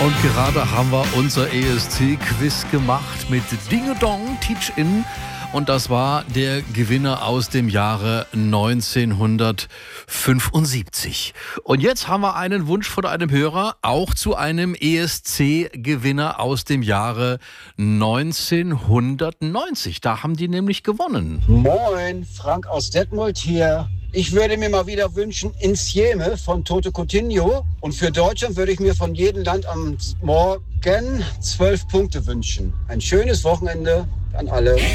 Und gerade haben wir unser ESC-Quiz gemacht mit Ding Dong Teach-In. Und das war der Gewinner aus dem Jahre 1975. Und jetzt haben wir einen Wunsch von einem Hörer, auch zu einem ESC-Gewinner aus dem Jahre 1990. Da haben die nämlich gewonnen. Moin, Frank aus Detmold hier. Ich würde mir mal wieder wünschen, Insieme von Toto Cutugno. Und für Deutschland würde ich mir von jedem Land am Morgen 12 Punkte wünschen. Ein schönes Wochenende an alle.